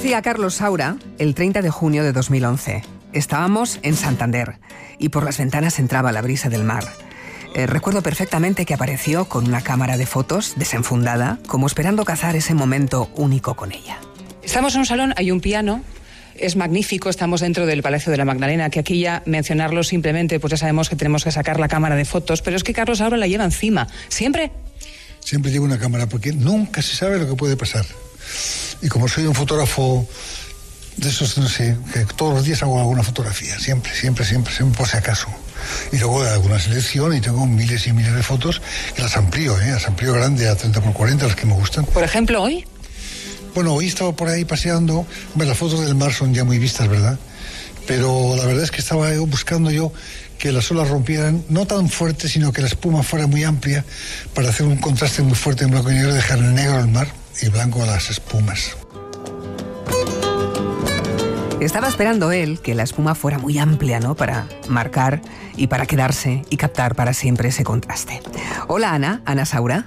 Conocí a Carlos Saura el 30 de junio de 2011. Estábamos en Santander y por las ventanas entraba la brisa del mar. Recuerdo perfectamente que apareció con una cámara de fotos desenfundada, como esperando cazar ese momento único con ella. Estamos en un salón, hay un piano, es magnífico, estamos dentro del Palacio de la Magdalena, que aquí ya mencionarlo simplemente, pues ya sabemos que tenemos que sacar la cámara de fotos, pero es que Carlos Saura la lleva encima, ¿siempre? Siempre llevo una cámara porque nunca se sabe lo que puede pasar. Y como soy un fotógrafo de esos, no sé, que todos los días hago alguna fotografía, siempre, por si acaso. Y luego de alguna selección y tengo miles y miles de fotos que las amplío grande a 30x40, las que me gustan. Por ejemplo, hoy. Bueno, hoy estaba por ahí paseando. Las fotos del mar son ya muy vistas, ¿verdad? Pero la verdad es que estaba buscando yo que las olas rompieran, no tan fuerte, sino que la espuma fuera muy amplia para hacer un contraste muy fuerte en blanco y negro, dejar en negro el mar y blanco las espumas. Estaba esperando él que la espuma fuera muy amplia, ¿no? Para marcar y para quedarse y captar para siempre ese contraste. Hola, Ana Saura.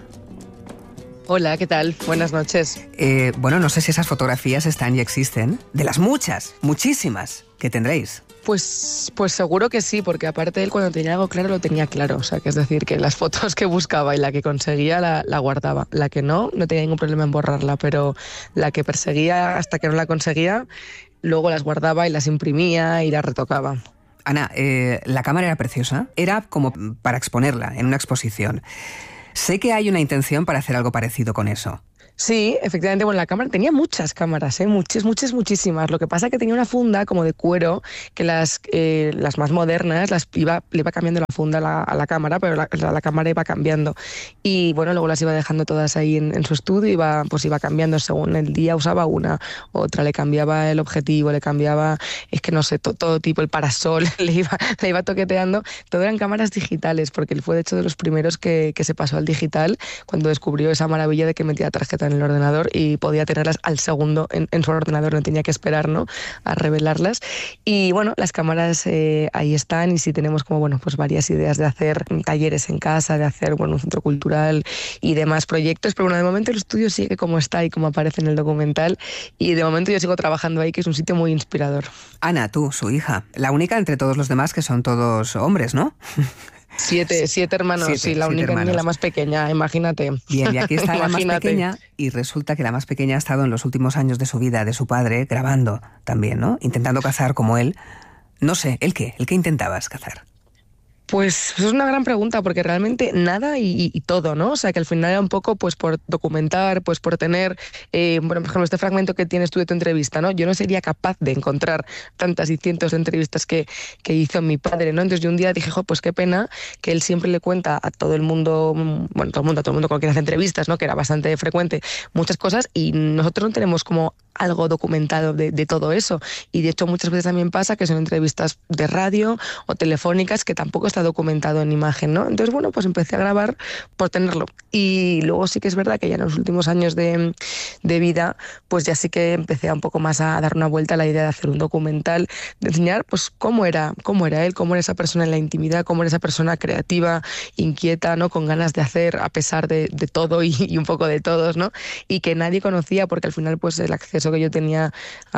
Hola, ¿qué tal? Buenas noches. Bueno, no sé si esas fotografías están y existen, de las muchísimas que tendréis. Pues seguro que sí, porque aparte él cuando tenía algo claro lo tenía claro. O sea, que es decir, que las fotos que buscaba y la que conseguía la guardaba. La que no tenía ningún problema en borrarla, pero la que perseguía hasta que no la conseguía, luego las guardaba y las imprimía y las retocaba. Ana, la cámara era preciosa, era como para exponerla en una exposición. Sé que hay una intención para hacer algo parecido con eso. Sí, efectivamente, bueno, la cámara tenía muchas cámaras, muchísimas. Lo que pasa es que tenía una funda como de cuero que las más modernas le iba cambiando la funda a la cámara, pero la cámara iba cambiando. Y bueno, luego las iba dejando todas ahí en su estudio y iba cambiando según el día, usaba una, otra, le cambiaba el objetivo, le cambiaba, es que no sé, todo tipo, el parasol, le iba toqueteando. Todo eran cámaras digitales, porque él fue de hecho de los primeros que se pasó al digital cuando descubrió esa maravilla de que metía tarjeta en el ordenador y podía tenerlas al segundo en su ordenador, no tenía que esperar, ¿no?, a revelarlas. Y bueno, las cámaras ahí están, y sí tenemos como, bueno, pues varias ideas de hacer talleres en casa, de hacer, bueno, un centro cultural y demás proyectos, pero bueno, de momento el estudio sigue como está y como aparece en el documental, y de momento yo sigo trabajando ahí, que es un sitio muy inspirador. Ana, tú, su hija, la única entre todos los demás que son todos hombres, ¿no? Siete hermanos, sí, la única niña y la más pequeña, imagínate. Bien, y aquí está la más pequeña, y resulta que la más pequeña ha estado en los últimos años de su vida, de su padre, grabando también, ¿no? Intentando cazar como él. No sé, ¿el qué? ¿El qué intentabas cazar? Pues es una gran pregunta, porque realmente nada y todo, ¿no? O sea, que al final era un poco pues por documentar, pues por tener, bueno, por ejemplo, este fragmento que tienes tú de tu entrevista, ¿no? Yo no sería capaz de encontrar tantas y cientos de entrevistas que hizo mi padre, ¿no? Entonces yo un día dije, pues qué pena que él siempre le cuenta a todo el mundo, bueno, a todo el mundo con quien hace entrevistas, ¿no?, que era bastante frecuente, muchas cosas, y nosotros no tenemos como algo documentado de todo eso. Y de hecho muchas veces también pasa que son entrevistas de radio o telefónicas que tampoco está documentado en imagen, ¿no? Entonces, bueno, pues empecé a grabar por tenerlo. Y luego sí que es verdad que ya en los últimos años de vida, pues ya sí que empecé un poco más a dar una vuelta a la idea de hacer un documental, de enseñar pues cómo era él, cómo era esa persona en la intimidad, cómo era esa persona creativa, inquieta, ¿no?, con ganas de hacer a pesar de todo y un poco de todos, ¿no? Y que nadie conocía, porque al final pues el acceso que yo tenía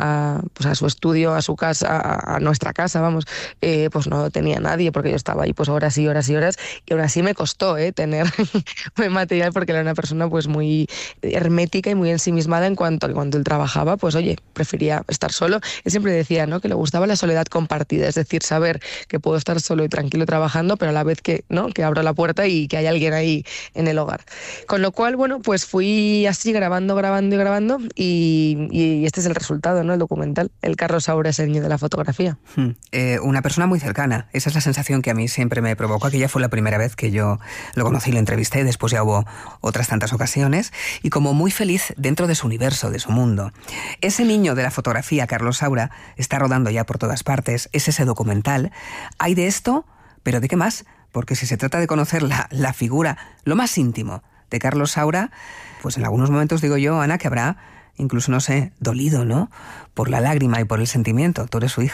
a su estudio, a su casa, a nuestra casa, vamos, pues no tenía nadie, porque yo estaba ahí pues horas y horas y horas, y aún así me costó tener material, porque era una persona pues muy hermética y muy ensimismada en cuanto a que cuando él trabajaba, pues oye, prefería estar solo. Él siempre decía, ¿no?, que le gustaba la soledad compartida, es decir, saber que puedo estar solo y tranquilo trabajando, pero a la vez que, ¿no?, que abro la puerta y que hay alguien ahí en el hogar. Con lo cual, bueno, pues fui así grabando y este es el resultado, ¿no?, el documental. El Carlos Saura es el niño de la fotografía. Una persona muy cercana. Esa es la sensación que a mí siempre me provocó. Aquella fue la primera vez que yo lo conocí y lo entrevisté. Después ya hubo otras tantas ocasiones. Y como muy feliz dentro de su universo, de su mundo. Ese niño de la fotografía, Carlos Saura, está rodando ya por todas partes. Es ese documental. Hay de esto, pero ¿de qué más? Porque si se trata de conocer la figura, lo más íntimo de Carlos Saura, pues en algunos momentos digo yo, Ana, que habrá incluso, no sé, dolido, ¿no?, por la lágrima y por el sentimiento. Tú eres su hija.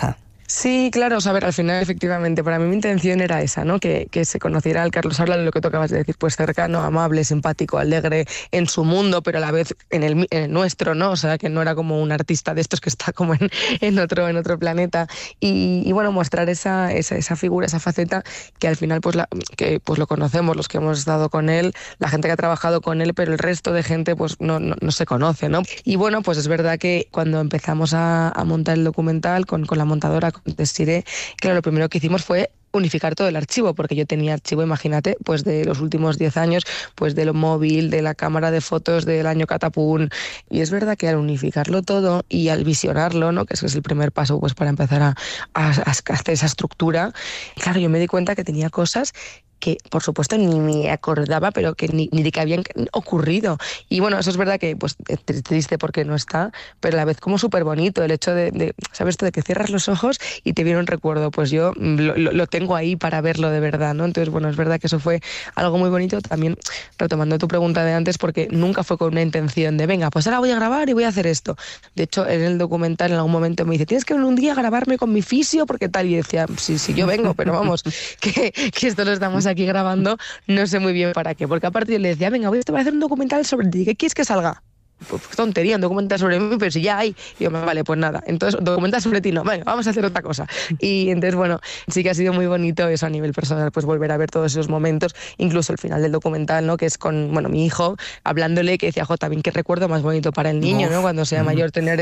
Sí, claro, o sea, a ver, al final efectivamente para mí mi intención era esa, ¿no? Que se conociera al Carlos Saura, lo que tú acabas de decir, pues cercano, amable, simpático, alegre en su mundo, pero a la vez en el nuestro, ¿no? O sea, que no era como un artista de estos que está como en otro planeta y bueno, mostrar esa figura, esa faceta que al final pues lo conocemos, los que hemos estado con él, la gente que ha trabajado con él, pero el resto de gente pues no se conoce, ¿no? Y bueno, pues es verdad que cuando empezamos a montar el documental con la montadora, Desiree, claro, lo primero que hicimos fue unificar todo el archivo, porque yo tenía archivo, imagínate, pues de los últimos 10 años, pues de lo móvil, de la cámara de fotos del año Catapún, y es verdad que al unificarlo todo y al visionarlo, ¿no? Que es el primer paso pues para empezar a hacer esa estructura, claro, yo me di cuenta que tenía cosas que por supuesto ni me acordaba, pero que ni de que habían ocurrido. Y bueno, eso es verdad que pues triste porque no está, pero a la vez como súper bonito el hecho de ¿sabes esto? De que cierras los ojos y te viene un recuerdo. Pues yo lo tengo ahí para verlo de verdad, ¿no? Entonces, bueno, es verdad que eso fue algo muy bonito. También retomando tu pregunta de antes, porque nunca fue con una intención de venga, pues ahora voy a grabar y voy a hacer esto. De hecho, en el documental en algún momento me dice, tienes que venir un día a grabarme con mi fisio porque tal, y decía, sí, yo vengo, pero vamos, que esto lo estamos aquí grabando, no sé muy bien para qué, porque aparte yo le decía, venga, voy a hacer un documental sobre ti, ¿qué quieres que salga? Pues tontería, un documental sobre mí, pero si ya hay. Y yo, vale, pues nada, entonces documental sobre ti no, venga, vamos a hacer otra cosa. Y entonces, bueno, sí que ha sido muy bonito eso a nivel personal, pues volver a ver todos esos momentos, incluso el final del documental, ¿no? Que es con, bueno, mi hijo, hablándole, que decía, también qué recuerdo más bonito para el niño, ¿no? Cuando sea mayor, tener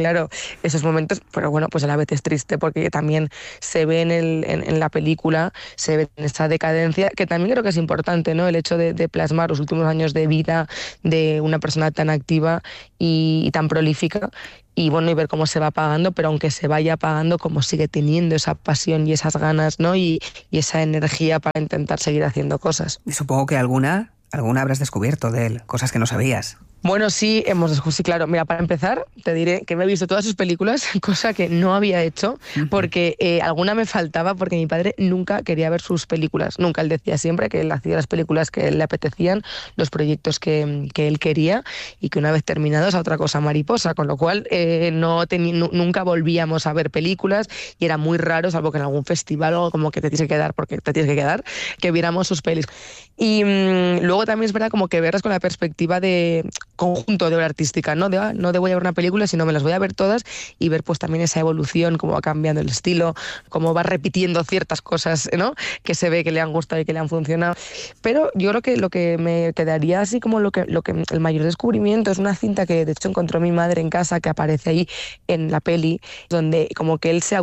esos momentos, pero bueno, pues a la vez es triste, porque también se ve en la película, se ve en esa decadencia, que también creo que es importante, ¿no? El hecho de plasmar los últimos años de vida de una persona tan activa y tan prolífica, y bueno, y ver cómo se va apagando, pero aunque se vaya apagando, cómo sigue teniendo esa pasión y esas ganas, ¿no? Y esa energía para intentar seguir haciendo cosas. Y supongo que alguna habrás descubierto de él, cosas que no sabías. Bueno, sí, claro. Mira, para empezar, te diré que me he visto todas sus películas, cosa que no había hecho, porque alguna me faltaba, porque mi padre nunca quería ver sus películas. Nunca, él decía siempre que él hacía las películas que le apetecían, los proyectos que él quería, y que una vez terminados a otra cosa mariposa, con lo cual nunca volvíamos a ver películas, y era muy raro, salvo que en algún festival o como que te tienes que quedar, porque te tienes que quedar, que viéramos sus pelis. Y luego también es verdad como que verlas con la perspectiva de conjunto de obra artística, no de voy a ver una película, sino me las voy a ver todas y ver pues también esa evolución, cómo va cambiando el estilo, cómo va repitiendo ciertas cosas, ¿no? Que se ve que le han gustado y que le han funcionado. Pero yo creo que lo que me quedaría así como lo que el mayor descubrimiento es una cinta que de hecho encontró mi madre en casa, que aparece ahí en la peli, donde como que él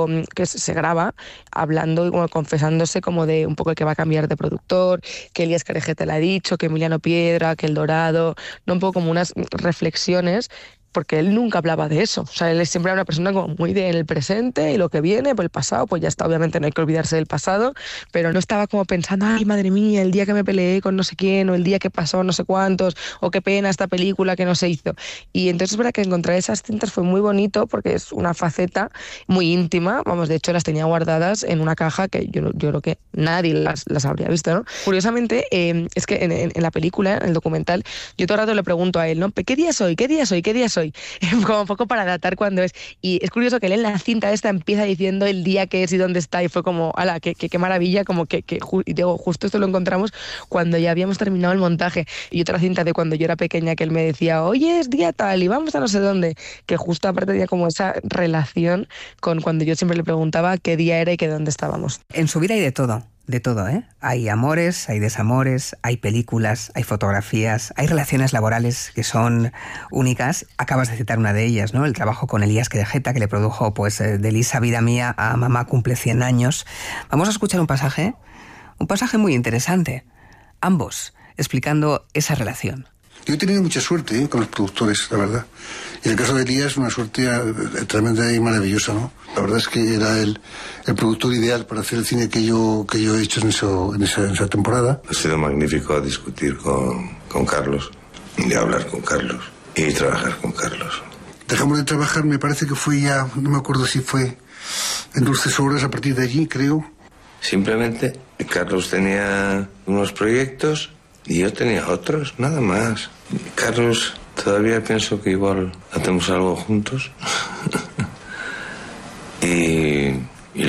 se graba hablando y como confesándose como de un poco el que va a cambiar de productor, que Elías Carejete le ha dicho, que Emiliano Piedra, que El Dorado, no, un poco como unas reflexiones, porque él nunca hablaba de eso. O sea, él siempre era una persona como muy en el presente, y lo que viene, pues el pasado, pues ya está, obviamente no hay que olvidarse del pasado, pero no estaba como pensando, ay, madre mía, el día que me peleé con no sé quién, o el día que pasó no sé cuántos, o qué pena esta película que no se hizo. Y entonces es verdad que encontrar esas cintas fue muy bonito, porque es una faceta muy íntima, vamos, de hecho las tenía guardadas en una caja que yo creo que nadie las habría visto, ¿no? Curiosamente, es que en la película, en el documental, yo todo el rato le pregunto a él, ¿no? ¿Qué día soy? ¿Qué día soy? ¿Qué día soy? Como un poco para datar cuándo es. Y es curioso que él en la cinta esta empieza diciendo el día que es y dónde está, y fue como, ala, qué maravilla, como que y digo, justo esto lo encontramos cuando ya habíamos terminado el montaje. Y otra cinta de cuando yo era pequeña, que él me decía, oye, es día tal y vamos a no sé dónde, que justo aparte tenía como esa relación con cuando yo siempre le preguntaba qué día era y que dónde estábamos. En su vida hay de todo, ¿eh? Hay amores, hay desamores, hay películas, hay fotografías, hay relaciones laborales que son únicas. Acabas de citar una de ellas, ¿no? El trabajo con Elías Querejeta, que le produjo, pues, de Lisa Vida Mía a Mamá cumple 100 años. Vamos a escuchar un pasaje muy interesante. Ambos explicando esa relación. Yo he tenido mucha suerte con los productores, la verdad. Y en el caso de Elías, una suerte tremenda y maravillosa, ¿no? La verdad es que era el productor ideal para hacer el cine que yo he hecho en esa temporada. Ha sido magnífico discutir con Carlos, y hablar con Carlos, y trabajar con Carlos. Dejamos de trabajar, me parece que fue ya, no me acuerdo si fue en Dulces Horas, a partir de allí, creo. Simplemente Carlos tenía unos proyectos y yo tenía otros, nada más. Carlos, todavía pienso que igual hacemos algo juntos. Y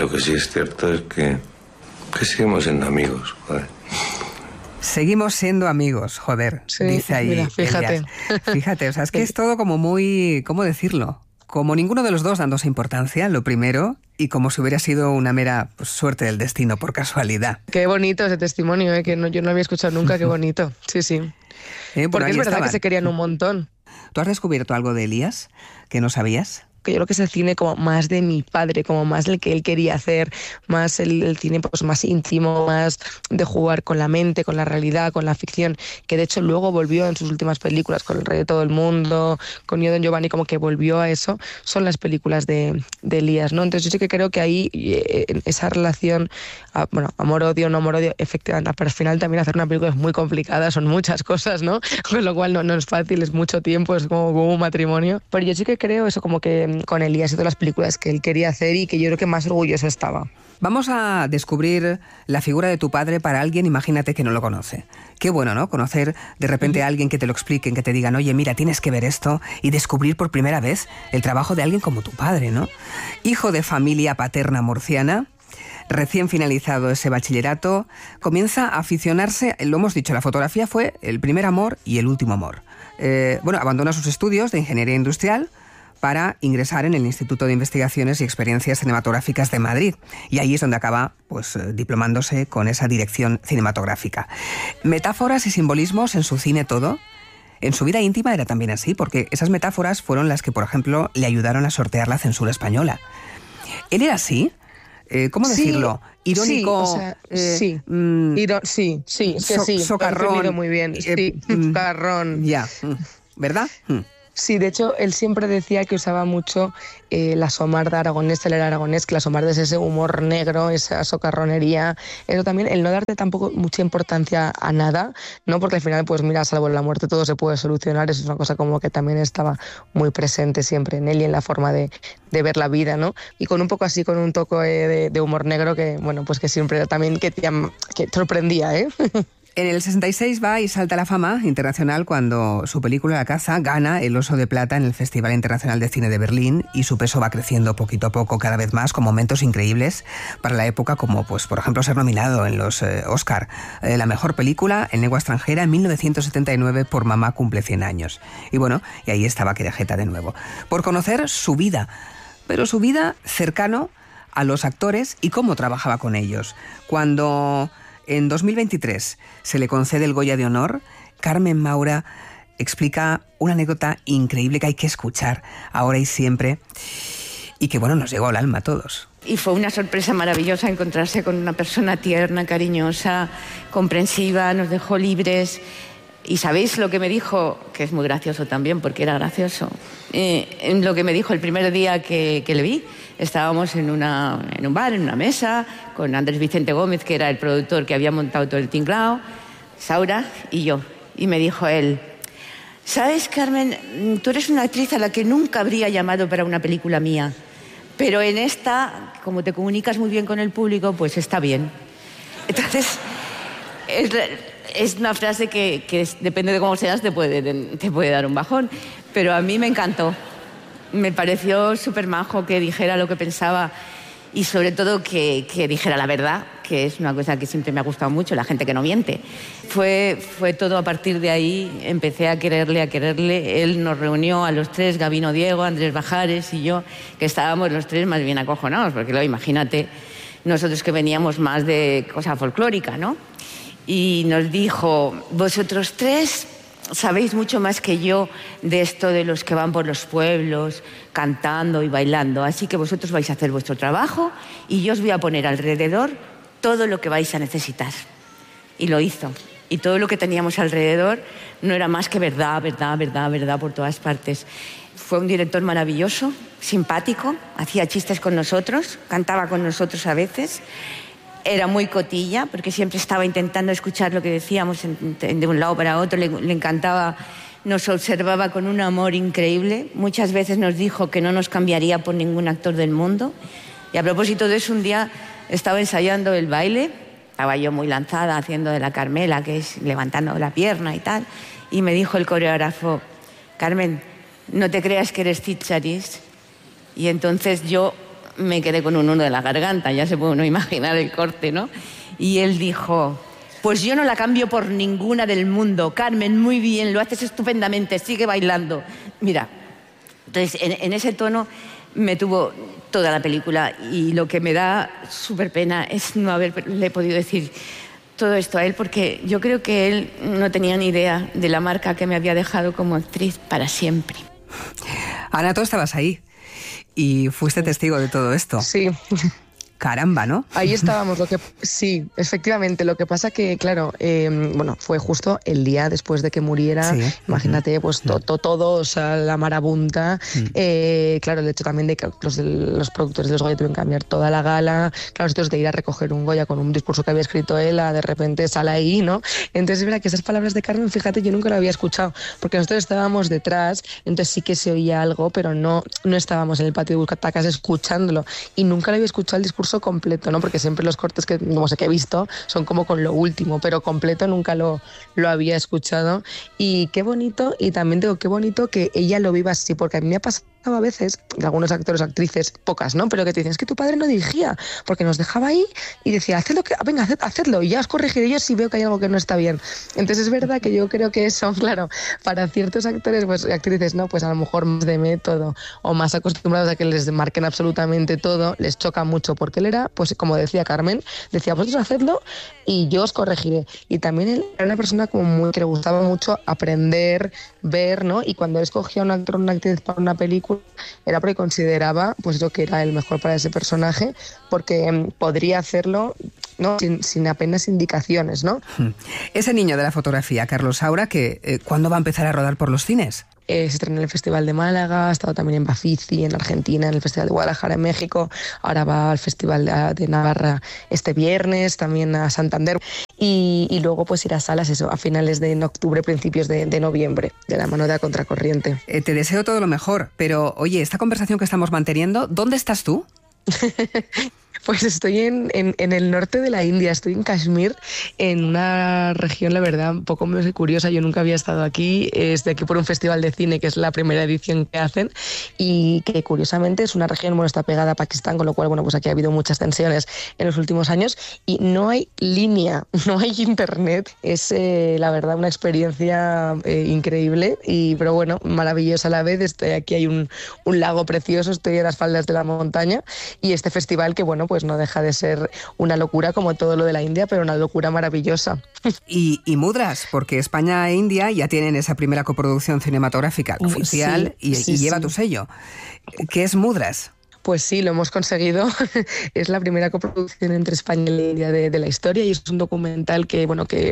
lo que sí es cierto es que seguimos siendo amigos, joder. Seguimos siendo amigos, joder, Sí, dice ahí. mira, fíjate. Fíjate, o sea, es que es todo como muy, ¿cómo decirlo? Como ninguno de los dos dándose importancia, lo primero, y como si hubiera sido una mera pues, suerte del destino, por casualidad. Qué bonito ese testimonio, que yo no había escuchado nunca, qué bonito. Sí, sí. Bueno, Porque ahí es verdad estaban. que se querían un montón. ¿Tú has descubierto algo de Elías que no sabías? Que yo creo que es el cine como más de mi padre, como más el que él quería hacer, más el cine pues más íntimo, más de jugar con la mente, con la realidad, con la ficción, que de hecho luego volvió en sus últimas películas con El Rey de todo el mundo, con Io Don Giovanni, como que volvió a eso, son las películas de Elías, ¿no? Entonces yo sí que creo que ahí esa relación, bueno, amor-odio, no amor-odio, efectivamente, pero al final también hacer una película es muy complicada, son muchas cosas, ¿no? Con lo cual no es fácil, es mucho tiempo, es como un matrimonio, pero yo sí que creo eso, como que con Elías y todas las películas que él quería hacer y que yo creo que más orgulloso estaba. Vamos a descubrir la figura de tu padre para alguien, imagínate, que no lo conoce. Qué bueno, ¿no? Conocer de repente a alguien que te lo expliquen, que te digan, oye, mira, tienes que ver esto, y descubrir por primera vez el trabajo de alguien como tu padre, ¿no? Hijo de familia paterna murciana, recién finalizado ese bachillerato, comienza a aficionarse, lo hemos dicho, la fotografía fue el primer amor y el último amor. Abandona sus estudios de ingeniería industrial para ingresar en el Instituto de Investigaciones y Experiencias Cinematográficas de Madrid. Y ahí es donde acaba diplomándose con esa dirección cinematográfica. Metáforas y simbolismos en su cine todo. En su vida íntima era también así, porque esas metáforas fueron las que, por ejemplo, le ayudaron a sortear la censura española. ¿Él era así? ¿Cómo decirlo? Irónico. Sí, o sea, sí. Sí, es que sí. Socarrón. Lo has definido muy bien. Sí, socarrón. Ya, ¿verdad? Sí, de hecho, él siempre decía que usaba mucho la somarda aragonés, él era aragonés, que la somarda es ese humor negro, esa socarronería, eso también, el no darte tampoco mucha importancia a nada, ¿no? Porque al final, pues mira, salvo la muerte todo se puede solucionar, eso es una cosa como que también estaba muy presente siempre en él y en la forma de ver la vida, ¿no? Y con un poco así, con un toque de humor negro que, bueno, pues que siempre también que sorprendía, ¿eh? En el 66 va y salta a la fama internacional cuando su película La caza gana el Oso de Plata en el Festival Internacional de Cine de Berlín, y su peso va creciendo poquito a poco, cada vez más, con momentos increíbles para la época, como pues por ejemplo ser nominado en los Oscar, la mejor película en lengua extranjera en 1979 por Mamá cumple 100 años. Y bueno, y ahí estaba Querejeta de nuevo. Por conocer su vida, pero su vida cercano a los actores y cómo trabajaba con ellos. Cuando en 2023 se le concede el Goya de Honor, Carmen Maura explica una anécdota increíble que hay que escuchar ahora y siempre, y que bueno, nos llegó al alma a todos. Y fue una sorpresa maravillosa encontrarse con una persona tierna, cariñosa, comprensiva, nos dejó libres. Y ¿sabéis lo que me dijo? Que es muy gracioso también, porque era gracioso. Lo que me dijo el primer día que le vi. Estábamos en un bar, en una mesa, con Andrés Vicente Gómez, que era el productor que había montado todo el tinglao, Saura y yo. Y me dijo él, ¿sabes, Carmen? Tú eres una actriz a la que nunca habría llamado para una película mía, pero en esta, como te comunicas muy bien con el público, pues está bien. Entonces, es una frase que depende de cómo seas, te puede dar un bajón, pero a mí me encantó. Me pareció súper majo que dijera lo que pensaba y sobre todo que dijera la verdad, que es una cosa que siempre me ha gustado mucho, la gente que no miente. Fue todo a partir de ahí, empecé a quererle. Él nos reunió a los tres, Gabino Diego, Andrés Bajares y yo, que estábamos los tres más bien acojonados, porque imagínate, nosotros que veníamos más de cosa folclórica, ¿no? Y nos dijo, vosotros tres sabéis mucho más que yo de esto de los que van por los pueblos cantando y bailando, así que vosotros vais a hacer vuestro trabajo y yo os voy a poner alrededor todo lo que vais a necesitar. Y lo hizo. Y todo lo que teníamos alrededor no era más que verdad por todas partes. Fue un director maravilloso, simpático, hacía chistes con nosotros, cantaba con nosotros a veces. Era muy cotilla, porque siempre estaba intentando escuchar lo que decíamos de un lado para otro, le encantaba, nos observaba con un amor increíble. Muchas veces nos dijo que no nos cambiaría por ningún actor del mundo. Y a propósito de eso, un día estaba ensayando el baile, estaba yo muy lanzada haciendo de la Carmela, que es levantando la pierna y tal, y me dijo el coreógrafo, Carmen, no te creas que eres Titcharis. Y entonces yo me quedé con un nudo en la garganta, ya se puede uno imaginar el corte, ¿no? Y él dijo: pues yo no la cambio por ninguna del mundo. Carmen, muy bien, lo haces estupendamente, sigue bailando. Mira, entonces en ese tono me tuvo toda la película, y lo que me da súper pena es no haberle podido decir todo esto a él, porque yo creo que él no tenía ni idea de la marca que me había dejado como actriz para siempre. Ana, tú estabas ahí y fuiste testigo de todo esto. Sí. Caramba, ¿no? Ahí estábamos, sí, efectivamente. Lo que pasa que, claro, fue justo el día después de que muriera. Sí. Imagínate, pues todo, o sea, la marabunta. Claro, el hecho también de que los productores de los Goya tuvieron que cambiar toda la gala. Claro, esto es de ir a recoger un Goya con un discurso que había escrito él, de repente sale ahí, ¿no? Entonces es verdad que esas palabras de Carmen, fíjate, yo nunca lo había escuchado, porque nosotros estábamos detrás, entonces sí que se oía algo, pero no estábamos en el patio de Butacas escuchándolo, y nunca lo había escuchado el discurso completo, ¿no? Porque siempre los cortes que he visto son como con lo último, pero completo nunca lo había escuchado. Y qué bonito, y también digo qué bonito que ella lo viva así, porque a mí me ha pasado a veces, algunos actores, actrices, pocas, ¿no? Pero que te dicen, es que tu padre no dirigía, porque nos dejaba ahí y decía, hacedlo, y ya os corregiré yo si veo que hay algo que no está bien. Entonces es verdad que yo creo que eso, claro, para ciertos actores, pues actrices, ¿no? Pues a lo mejor más de método o más acostumbrados a que les marquen absolutamente todo, les choca mucho, porque él era, pues como decía Carmen, decía, vosotros hacedlo y yo os corregiré. Y también él era una persona como que le gustaba mucho aprender, ver, ¿no? Y cuando escogía a un actor o una actriz para una película, era porque consideraba pues yo que era el mejor para ese personaje, porque podría hacerlo, ¿no? sin apenas indicaciones, ¿no? Ese niño de la fotografía, Carlos Saura, que ¿cuándo va a empezar a rodar por los cines? Se estrenó en el Festival de Málaga, ha estado también en Bafisi, en Argentina, en el Festival de Guadalajara, en México. Ahora va al Festival de Navarra este viernes, también a Santander. Y luego pues ir a salas, eso, a finales de octubre, principios de noviembre, de la mano de A Contracorriente. Te deseo todo lo mejor, pero oye, esta conversación que estamos manteniendo, ¿dónde estás tú? Pues estoy en el norte de la India, estoy en Kashmir, en una región, la verdad, un poco muy curiosa. Yo nunca había estado aquí, estoy aquí por un festival de cine, que es la primera edición que hacen, y que curiosamente es una región, está pegada a Pakistán, con lo cual, pues aquí ha habido muchas tensiones en los últimos años, y no hay línea, no hay internet. Es, la verdad, una experiencia increíble, pero bueno, maravillosa a la vez. Aquí hay un lago precioso, estoy en las faldas de la montaña, y este festival que, bueno, pues no deja de ser una locura como todo lo de la India, pero una locura maravillosa. Y Mudras, porque España e India ya tienen esa primera coproducción cinematográfica oficial, sí, y lleva tu sello. ¿Qué es Mudras? Pues sí, lo hemos conseguido. Es la primera coproducción entre España y la India de la historia, y es un documental que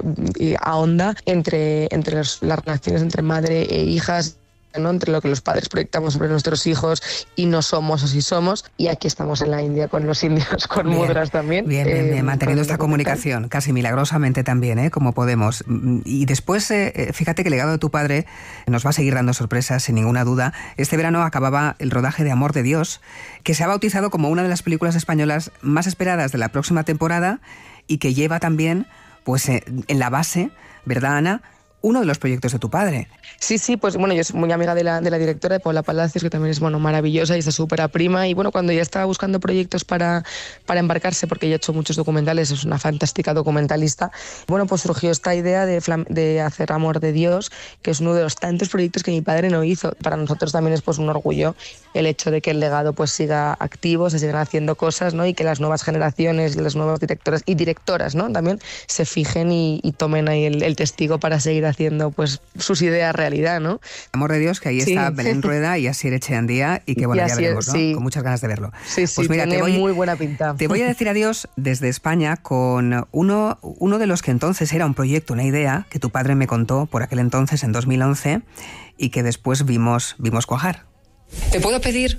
ahonda entre las relaciones entre madre e hijas, ¿no? Entre lo que los padres proyectamos sobre nuestros hijos y no somos o sí somos, y aquí estamos en la India con los indios, con Mudras también. Bien, manteniendo esta comunicación, casi milagrosamente también, como podemos. Y después, fíjate que el legado de tu padre nos va a seguir dando sorpresas, sin ninguna duda. Este verano acababa el rodaje de Amor de Dios, que se ha bautizado como una de las películas españolas más esperadas de la próxima temporada, y que lleva también, pues en la base, ¿verdad, Ana?, uno de los proyectos de tu padre. Sí, pues bueno, yo soy muy amiga de la directora, de Paula Palacios, que también es maravillosa y está súper prima. Y bueno, cuando ella estaba buscando proyectos para embarcarse, porque ella ha hecho muchos documentales, es una fantástica documentalista, bueno, pues surgió esta idea de hacer Amor de Dios, que es uno de los tantos proyectos que mi padre no hizo. Para nosotros también es pues un orgullo el hecho de que el legado pues siga activo, se sigan haciendo cosas, ¿no? Y que las nuevas generaciones, las nuevas directoras y directoras, ¿no?, también se fijen y tomen ahí el testigo para seguir haciendo pues sus ideas realidad, ¿no? Amor de Dios, que ahí está Belén Rueda y Asier Echeandía, y que bueno, ya veremos, ¿no? Sí. Con muchas ganas de verlo. Sí, pues mira, tiene muy buena pinta. Te voy a decir adiós desde España con uno de los que entonces era un proyecto, una idea, que tu padre me contó por aquel entonces, en 2011, y que después vimos cuajar. ¿Te puedo pedir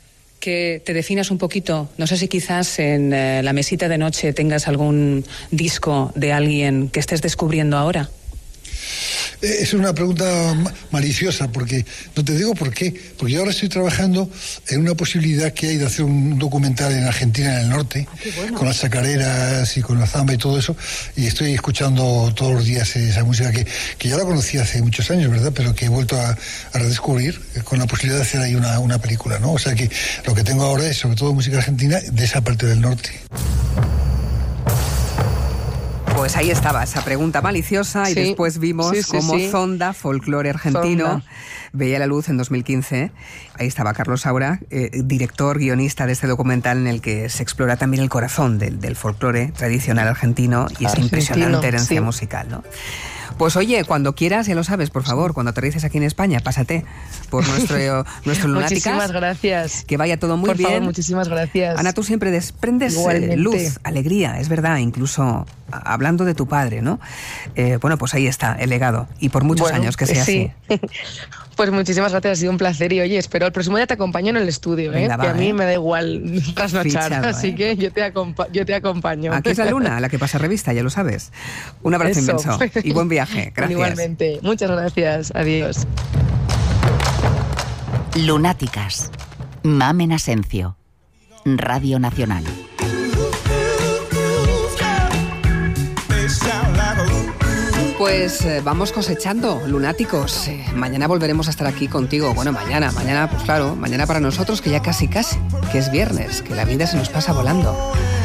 que te definas un poquito? No sé si quizás en la mesita de noche tengas algún disco de alguien que estés descubriendo ahora. Es una pregunta maliciosa, porque no te digo por qué. Porque yo ahora estoy trabajando en una posibilidad que hay de hacer un documental en Argentina, en el norte, bueno, con las chacareras y con la zamba y todo eso, y estoy escuchando todos los días esa música que ya la conocí hace muchos años, ¿verdad? Pero que he vuelto a redescubrir con la posibilidad de hacer ahí una película, ¿no? O sea que lo que tengo ahora es sobre todo música argentina de esa parte del norte. Pues ahí estaba esa pregunta maliciosa y después vimos cómo Zonda, folclore argentino, Zonda, veía la luz en 2015. Ahí estaba Carlos Saura, director, guionista de este documental en el que se explora también el corazón del folclore tradicional argentino y esa impresionante herencia musical, ¿no? Pues oye, cuando quieras, ya lo sabes, por favor, cuando aterrices aquí en España, pásate por nuestro Lunáticas. Muchísimas gracias. Que vaya todo muy bien. Por favor, muchísimas gracias. Ana, tú siempre desprendes luz, alegría, es verdad, incluso hablando de tu padre, ¿no? Bueno, pues ahí está, el legado. Y por muchos años que sea así. Pues muchísimas gracias, ha sido un placer. Y oye, espero el próximo día te acompaño en el estudio, venga, que a mí me da igual trasnochar, fichado, así que yo te acompaño. Aquí es la Luna, la que pasa revista, ya lo sabes. Un abrazo inmenso y buen viaje. Gracias. Igualmente, muchas gracias. Adiós. Lunáticas. Mamen Asencio. Radio Nacional. Pues vamos cosechando, lunáticos. Mañana volveremos a estar aquí contigo. Bueno, mañana, pues claro, mañana para nosotros que ya casi, que es viernes, que la vida se nos pasa volando.